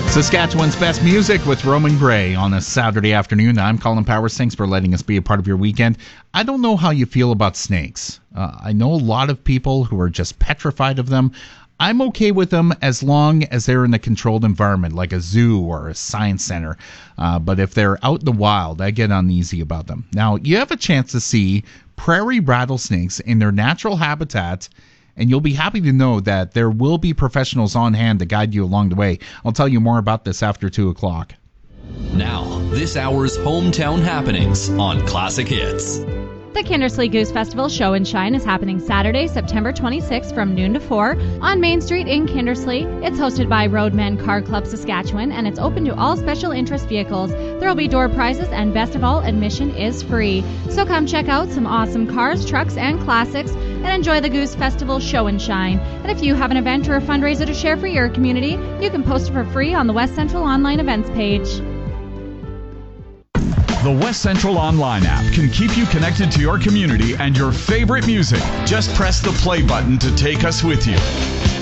Saskatchewan's best music with Roman Gray on a Saturday afternoon. I'm Colin Powers. Thanks for letting us be a part of your weekend. I don't know how you feel about snakes. I know a lot of people who are just petrified of them. I'm okay with them as long as they're in a controlled environment like a zoo or a science center. But if they're out in the wild, I get uneasy about them. Now, you have a chance to see prairie rattlesnakes in their natural habitat, and you'll be happy to know that there will be professionals on hand to guide you along the way. I'll tell you more about this after 2 o'clock. Now, this hour's hometown happenings on Classic Hits. The Kindersley Goose Festival Show and Shine is happening Saturday, September 26th from noon to 4 on Main Street in Kindersley. It's hosted by Roadman Car Club Saskatchewan, and it's open to all special interest vehicles. There will be door prizes, and best of all, admission is free. So come check out some awesome cars, trucks, and classics, and enjoy the Goose Festival Show and Shine. And if you have an event or a fundraiser to share for your community, you can post it for free on the West Central Online Events page. The West Central Online app can keep you connected to your community and your favorite music. Just press the play button to take us with you.